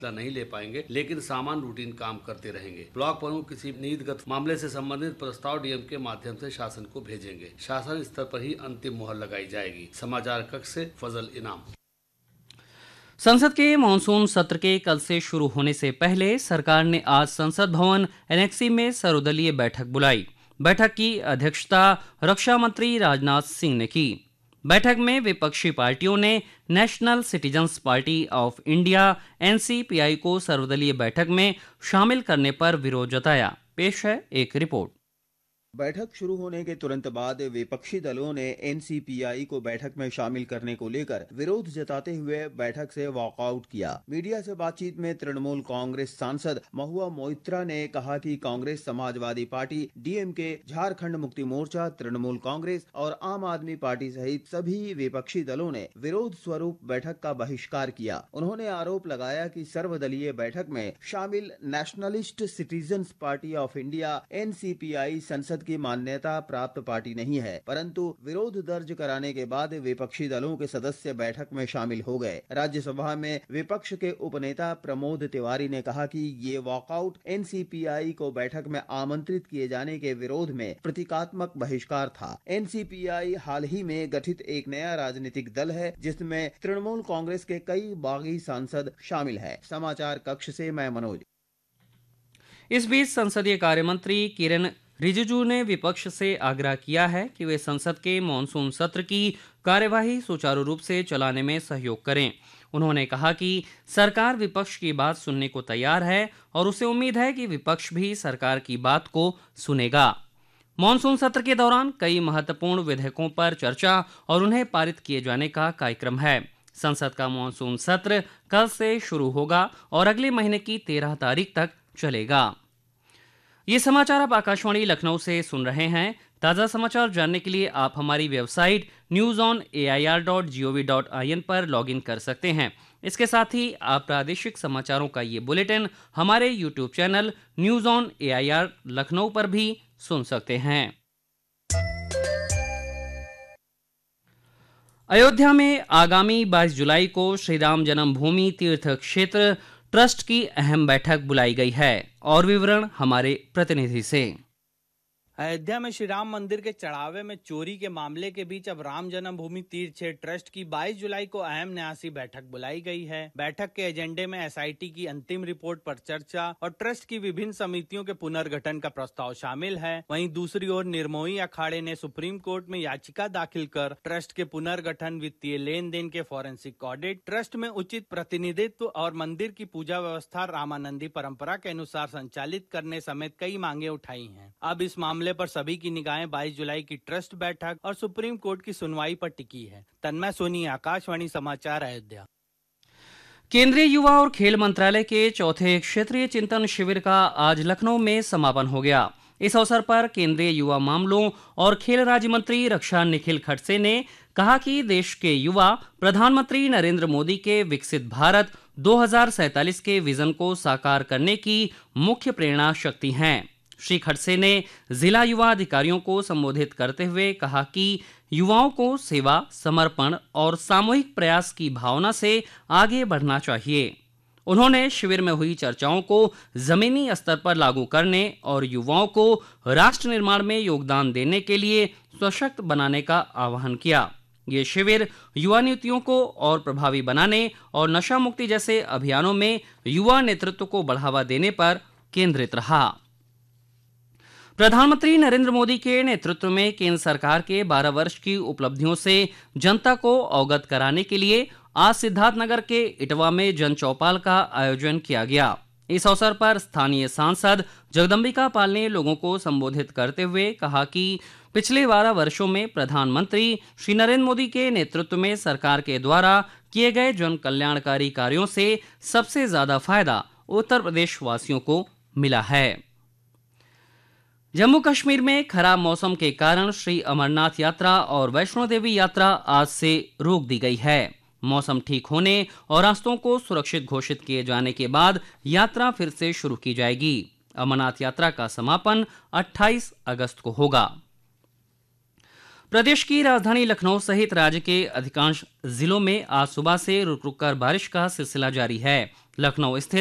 नहीं ले पाएंगे, लेकिन सामान्य रूटीन काम करते रहेंगे। ब्लॉक प्रमुख किसी नीतिगत मामले से संबंधित प्रस्ताव डीएम के माध्यम से शासन को भेजेंगे। शासन स्तर पर ही अंतिम मुहर लगाई जाएगी। समाचार कक्ष से फजल इनाम। संसद के मानसून सत्र के कल से शुरू होने से पहले सरकार ने आज संसद भवन एनेक्सी में सर्वदलीय बैठक बुलाई। बैठक की अध्यक्षता रक्षा मंत्री राजनाथ सिंह ने की। बैठक में विपक्षी पार्टियों ने national citizens party of India NCPI को सर्वदलीय बैठक में शामिल करने पर विरोध जताया। पेश है एक रिपोर्ट। बैठक शुरू होने के तुरंत बाद विपक्षी दलों ने एनसीपीआई को बैठक में शामिल करने को लेकर विरोध जताते हुए बैठक से वॉकआउट किया। मीडिया से बातचीत में तृणमूल कांग्रेस सांसद महुआ मोइत्रा ने कहा कि कांग्रेस, समाजवादी पार्टी, डीएमके, झारखंड मुक्ति मोर्चा, तृणमूल कांग्रेस और आम आदमी पार्टी सहित सभी विपक्षी दलों ने विरोध स्वरूप बैठक का बहिष्कार किया। उन्होंने आरोप लगाया कि सर्वदलीय बैठक में शामिल nationalist citizens party of India NCPI संसद की मान्यता प्राप्त पार्टी नहीं है, परंतु विरोध दर्ज कराने के बाद विपक्षी दलों के सदस्य बैठक में शामिल हो गए। राज्यसभा में विपक्ष के उपनेता प्रमोद तिवारी ने कहा कि ये वॉकआउट एनसीपीआई को बैठक में आमंत्रित किए जाने के विरोध में प्रतीकात्मक बहिष्कार था। एनसीपीआई हाल ही में गठित एक नया राजनीतिक दल है जिसमें तृणमूल कांग्रेस के कई बागी सांसद शामिल है। समाचार कक्ष से मैं मनोज। इस बीच संसदीय कार्य मंत्री किरेन रिजिजू ने विपक्ष से आग्रह किया है कि वे संसद के मानसून सत्र की कार्यवाही सुचारू रूप से चलाने में सहयोग करें। उन्होंने कहा कि सरकार विपक्ष की बात सुनने को तैयार है और उसे उम्मीद है कि विपक्ष भी सरकार की बात को सुनेगा। मानसून सत्र के दौरान कई महत्वपूर्ण विधेयकों पर चर्चा और उन्हें पारित किए जाने का कार्यक्रम है। संसद का मानसून सत्र कल से शुरू होगा और अगले महीने की 13 तारीख तक चलेगा। ये समाचार आप आकाशवाणी लखनऊ से सुन रहे हैं। ताज़ा समाचार जानने के लिए आप हमारी वेबसाइट newsonair.gov.in पर लॉगिन कर सकते हैं। इसके साथ ही आप प्रादेशिक समाचारों का ये बुलेटिन हमारे YouTube channel news on AIR Lucknow पर भी सुन सकते हैं। अयोध्या में आगामी 22 जुलाई को श्री राम जन्मभूमि तीर्थ क्षेत्र ट्रस्ट की अहम बैठक बुलाई गई है। और विवरण हमारे प्रतिनिधि से। अयोध्या में श्री राम मंदिर के चढ़ावे में चोरी के मामले के बीच अब राम जन्मभूमि तीर्थ क्षेत्र ट्रस्ट की 22 जुलाई को अहम न्यासी बैठक बुलाई गई है। बैठक के एजेंडे में एसआईटी की अंतिम रिपोर्ट पर चर्चा और ट्रस्ट की विभिन्न समितियों के पुनर्गठन का प्रस्ताव शामिल है। वहीं दूसरी ओर निर्मोही अखाड़े ने सुप्रीम कोर्ट में याचिका दाखिल कर ट्रस्ट के पुनर्गठन, वित्तीय लेन देन के फॉरेंसिक ऑडिट, ट्रस्ट में उचित प्रतिनिधित्व और मंदिर की पूजा व्यवस्था रामानंदी परंपरा के अनुसार संचालित करने समेत कई मांगे उठाई हैं। अब इस मामले पर सभी की निगाहें 22 जुलाई की ट्रस्ट बैठक और सुप्रीम कोर्ट की सुनवाई पर टिकी है। तन्मय सोनी, आकाशवाणी समाचार, अयोध्या। केंद्रीय युवा और खेल मंत्रालय के चौथे क्षेत्रीय चिंतन शिविर का आज लखनऊ में समापन हो गया। इस अवसर पर केंद्रीय युवा मामलों और खेल राज्य मंत्री रक्षा निखिल खड़से ने कहा कि देश के युवा प्रधानमंत्री नरेंद्र मोदी के विकसित भारत 2047 के विजन को साकार करने की मुख्य प्रेरणा शक्ति हैं। श्री खड़से ने जिला युवा अधिकारियों को संबोधित करते हुए कहा कि युवाओं को सेवा, समर्पण और सामूहिक प्रयास की भावना से आगे बढ़ना चाहिए। उन्होंने शिविर में हुई चर्चाओं को जमीनी स्तर पर लागू करने और युवाओं को राष्ट्र निर्माण में योगदान देने के लिए सशक्त बनाने का आह्वान किया। ये शिविर युवा नीतियों को और प्रभावी बनाने और नशा मुक्ति जैसे अभियानों में युवा नेतृत्व को बढ़ावा देने पर केंद्रित रहा। प्रधानमंत्री नरेंद्र मोदी के नेतृत्व में केंद्र सरकार के 12 वर्ष की उपलब्धियों से जनता को अवगत कराने के लिए आज सिद्धार्थनगर के इटवा में जन चौपाल का आयोजन किया गया। इस अवसर पर स्थानीय सांसद जगदम्बिका पाल ने लोगों को संबोधित करते हुए कहा कि पिछले 12 वर्षों में प्रधानमंत्री श्री नरेंद्र मोदी के नेतृत्व में सरकार के द्वारा किए गए जन कल्याणकारी कार्यों से सबसे ज्यादा फायदा उत्तर प्रदेश वासियों को मिला है। जम्मू कश्मीर में खराब मौसम के कारण श्री अमरनाथ यात्रा और वैष्णो देवी यात्रा आज से रोक दी गई है। मौसम ठीक होने और रास्तों को सुरक्षित घोषित किए जाने के बाद यात्रा फिर से शुरू की जाएगी। अमरनाथ यात्रा का समापन 28 अगस्त को होगा। प्रदेश की राजधानी लखनऊ सहित राज्य के अधिकांश जिलों में आज सुबह से रुक रुक कर बारिश का सिलसिला जारी है। लखनऊ स्थित